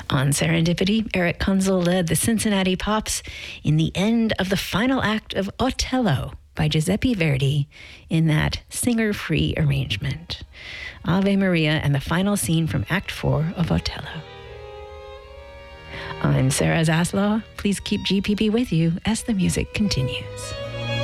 On Serendipity, Eric Kunzel led the Cincinnati Pops in the end of the final act of Otello by Giuseppe Verdi in that singer-free arrangement. Ave Maria and the final scene from Act 4 of Otello. I'm Sarah Zaslow. Please keep GPB with you as the music continues.